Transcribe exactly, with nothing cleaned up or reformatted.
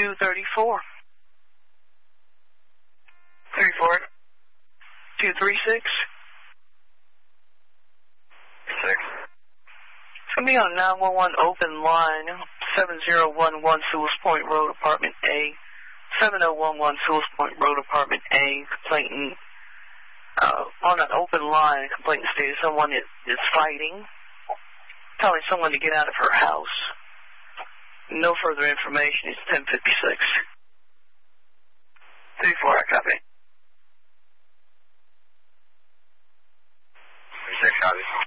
two thirty-four. thirty-four. two three six. Six. It's going to be on nine one one open line, seven zero one one Sewell's Point Road, Apartment A. seven oh one one Sewell's Point Road, Apartment A. Complainant, uh, on an open line, complainant stated someone is, is fighting, telling someone to get out of her house. No further information. It's ten fifty-six. thirty-four, I copy. thirty-six, copy.